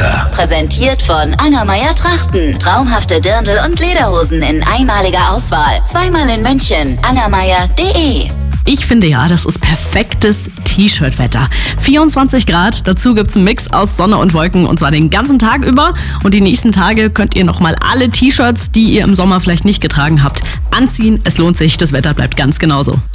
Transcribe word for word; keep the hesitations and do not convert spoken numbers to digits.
Wetter. Präsentiert von Angermeier Trachten. Traumhafte Dirndl und Lederhosen in einmaliger Auswahl. Zweimal in München. angermeier punkt de. Ich finde ja, das ist perfektes T-Shirt-Wetter. vierundzwanzig Grad, dazu gibt's einen Mix aus Sonne und Wolken und zwar den ganzen Tag über. Und die nächsten Tage könnt ihr nochmal alle T-Shirts, die ihr im Sommer vielleicht nicht getragen habt, anziehen. Es lohnt sich, das Wetter bleibt ganz genauso.